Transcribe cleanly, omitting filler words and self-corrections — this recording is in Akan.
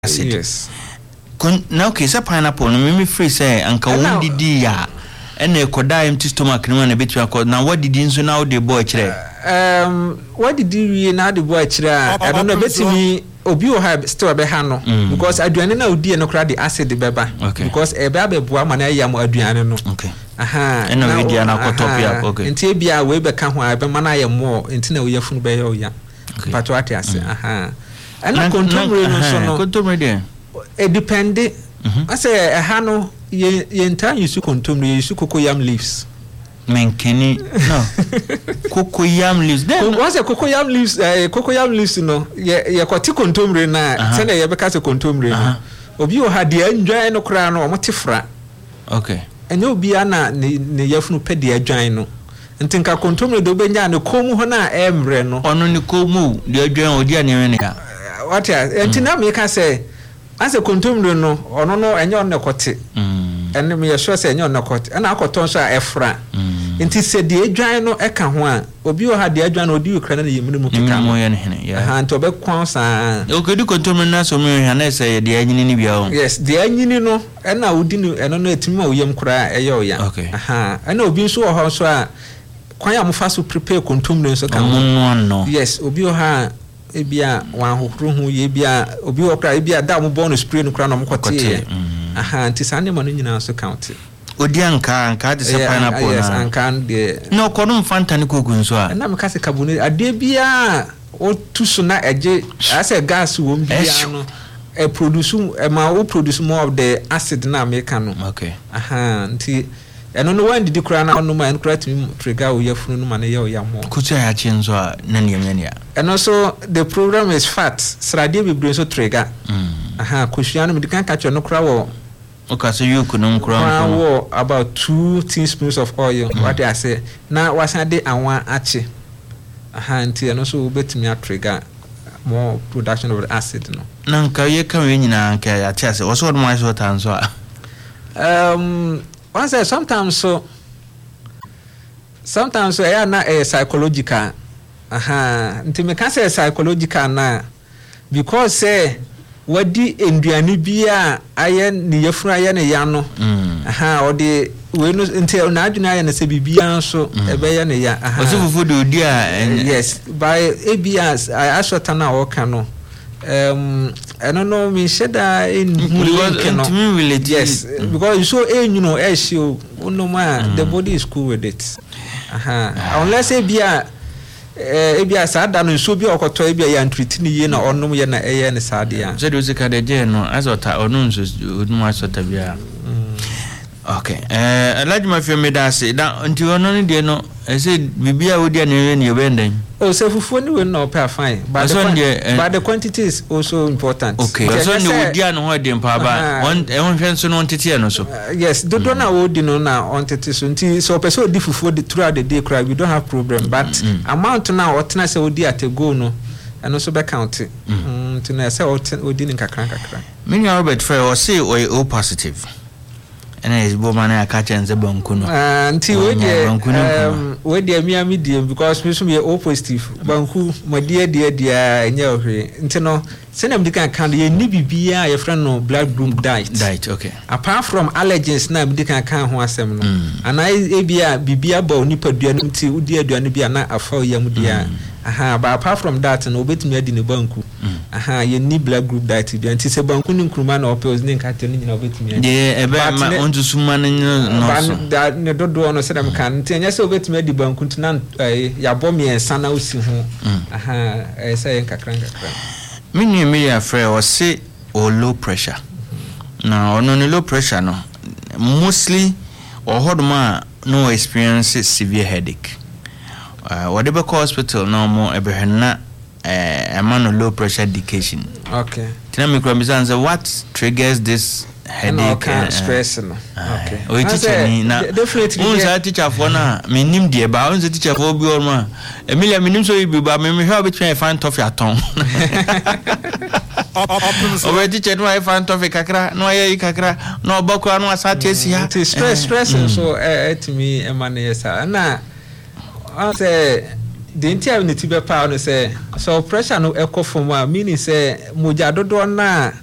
acid. Yes. Now okay, say pineapple no me free say anka won didi ya and e koda empty stomach no na betu akọ. Now what did you now the boy kire? What did you now the boy kire? I don't know betimi obi o have still be ha no because aduane na odi no kra the acid beba because e be abeboa ma na yam aduane no. Okay. And no we dia na kotopia. Okay. Enti e bia we be ka ho a be ma na yam mo enti na we yafunu be yo ya. Pato ate ase. And na contemporary no so no. Contemporary it depende. I say a hano ye entire use contemporary use cocoyam leaves. Menkeni no. Cocoyam leaves. Then once a cocoyam leaves no ye kwati contemporary na say na ye be ka say contemporary. Obi o ha de anwan no kra no omotifra. Okay. Enyo obi ana ne yafunu pe de adwan no. Ntinka contemporary do benya ne komu ho na emre no. Ono ne komu de adwan odi ane ne ya. What ya? Entina me ka say as a contemporary no ono no enye on nekote ene me sure say enye on nekote na akoton so a efra nti se de adwan no eka ho a obi o ha de adwan no odi ukra na yemunu mu keka mo ye ne hene ya ha nti obekwan sa okedi contemporary na so me hia na say de anyini ni bia o yes de anyini no na odi no eno no etimi ma oyem kra eye o ya ha ena obi nso o ho so a kwan ya mo fa so prepare contemporary so kan no yes obi o ha ebia wan hohoro hu ye bia obi okra ebia da mo bonus spray no kra no mkote nti sane mo no nyina so count odi anka de se pineapple na yes anka de no kono mfanta ne kogu nso a na me ka se carbonate ade bia o tuso na eje ase gas wo bia no e produce o produce more of the acid na make no okay nti eno no wan didi kra na no man kra timi trigger o yafunu no man ye o ya mo kutu ya chi nso a na ne ya eno so the program is fat srade be so trigger kushia no me kan catch no kra wo okay so you kunu kra wo about 2 teaspoons of oil what I say na wasade anwa achi nti eno so betimi a trigger more production of the acid no na nka ye kan we nyina nka ya chi ase wo so mo so tan so a once sometimes so yeah na psychological nti me can say psychological na because say wadi enduane bia aye ne yafura aye ne ya no odi we no nti na adwene aye ne se bibia so ebe ya ne ya osufufu de odi a yes by ABS asota na o ka no I don't know me sheda in yes because you so you know no man the body is cool with it unless ebia sada no so bi okoto ebia ya treat ni ye na onum ye na eye ne sada ya so do zika de je no azota onum so onum asota bia okay large mafia medase da nti ono ne de no say bibia wodi ane ne yebenden so fufu ni we no pay fine but the quantity is also important okay so ne wodi ane ho de mpa ba won hwen so no ntete no so yes do na wodi no na on tete so nti so person odi fufu throughout the day cry we don't have problem but amount na otena say odi at go no and also be count nti na say odi ni kakran me Robert Fair o say o positive and is woman I catch and the bankuno until we dear me medium because we be O positive banku my dear nyawe ntino send them the can ye ni bibia your friend no blood group diet okay apart from allergens na me can ho asem no and I bibia ba onipa duanu nti udi aduanu bia na afa yam dia but apart from that no betimi adi ne banku ye ni blood group diet bia nti se banku ni nkruma na opels ni nkate ni na betimi adi ebe ma onto suma no so that ne dodo no se dem kan nti anya se betimi adi banku ntina ya bom ye sana osi ho say nkakran mini me ya frɛ o say low pressure na ono ne low pressure no mostly or hodoma no experience severe headache whatever hospital no more ebehna a man of low pressure medication okay tell me what triggers this headache and stress no okay o teacher ni na definitely unsa teacher for na me nim de ba unsa teacher for bi or ma Emilia me nim so bi ba me hwe betwen fan toffee aton o teacher no I fan toffee kakra no ayi kakra no obakwa no asate asia stress so to me emane yesa na I say the entire unity be power no say so pressure no echo from meaning say moja dodo na